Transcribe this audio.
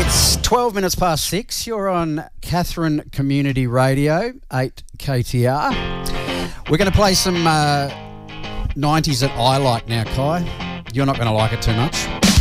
It's 12 minutes past 6. You're on Katherine Community Radio, 8KTR. We're going to play some 90s that I like now, Kai. You're not going to like it too much.